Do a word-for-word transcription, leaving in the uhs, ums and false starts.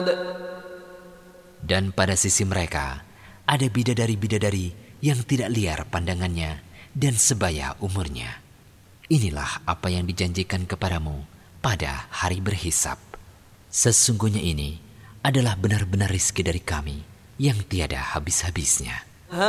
Dan pada sisi mereka ada bidadari-bidadari yang tidak liar pandangannya dan sebaya umurnya. Inilah apa yang dijanjikan kepadamu pada hari berhisab. Sesungguhnya ini adalah benar-benar rizki dari kami yang tiada habis-habisnya.